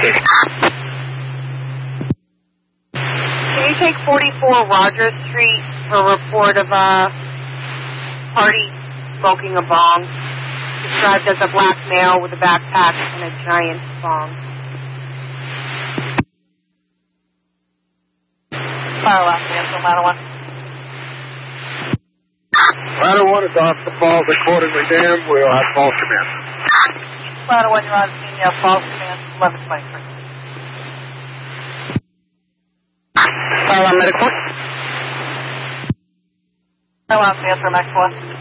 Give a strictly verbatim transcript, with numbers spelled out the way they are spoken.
Can you take forty-four Rogers Street for a report of a party smoking a bong? Described as a black male with a backpack and a giant bong. Fire alarm, cancel, ladder one. Ladder one is off the falls accordingly, damn. We'll have false command. Ladder one, you're on scene, you have false command, eleven twenty-three. Fire alarm, medical. Fire alarm, cancel, max one.